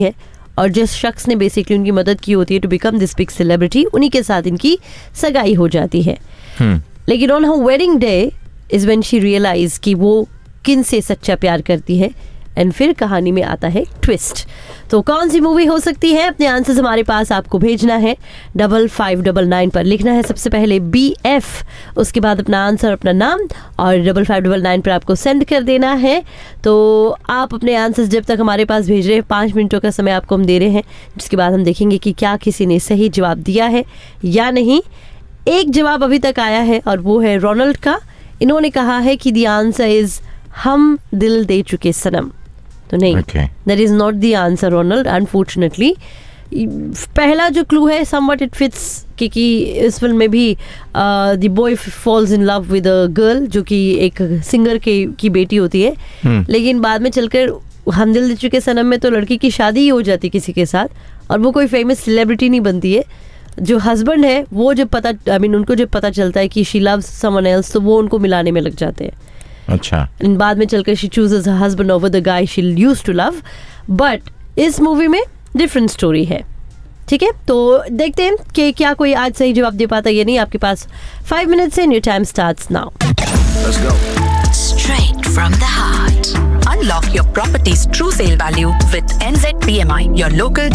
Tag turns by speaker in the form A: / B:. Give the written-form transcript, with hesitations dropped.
A: है और जिस शख्स ने बेसिकली उनकी मदद की होती है to become this big celebrity, उन्हीं के साथ इनकी सगाई हो जाती है। लेकिन on her wedding day is when she realise कि वो किन से सच्चा प्यार करती है, एंड फिर कहानी में आता है ट्विस्ट। तो कौन सी मूवी हो सकती है? अपने आंसर्स हमारे पास आपको भेजना है 5599 पर। लिखना है सबसे पहले BF, उसके बाद अपना आंसर, अपना नाम, और 5599 पर आपको सेंड कर देना है। तो आप अपने आंसर्स जब तक हमारे पास भेज रहे हैं, 5 मिनटों का समय आपको हम दे रहे हैं, जिसके बाद हम देखेंगे कि क्या किसी ने सही जवाब दिया है या नहीं। एक जवाब अभी तक आया है और वो है रोनाल्ड का। इन्होंने कहा है कि द आंसर इज हम दिल दे चुके सनम। तो नहीं, that is not the answer Ronald, unfortunately. पहला जो क्लू है समवट इट फिट्स, क्योंकि इस फिल्म में भी the boy falls in love with a girl जो कि एक सिंगर की बेटी होती है, लेकिन बाद में चलकर हम दिल दे चुके सनम में तो लड़की की शादी ही हो जाती किसी के साथ, और वो कोई फेमस सेलिब्रिटी नहीं बनती है। जो हस्बैंड है वो जब उनको जब पता चलता है कि शी लव्स समवन एल्स, तो वो उनको मिलाने में लग जाते हैं। अच्छा। बाद में चलकर she chooses her husband over the guy she used to love, but इस मूवी में डिफरेंट स्टोरी है। ठीक है, तो देखते हैं कि क्या कोई आज सही जवाब दे पाता है या नहीं। आपके पास 5 मिनट्स है, new time starts now.
B: Let's go. Straight from the heart. Unlock your property's true sale value with NZPMI, your local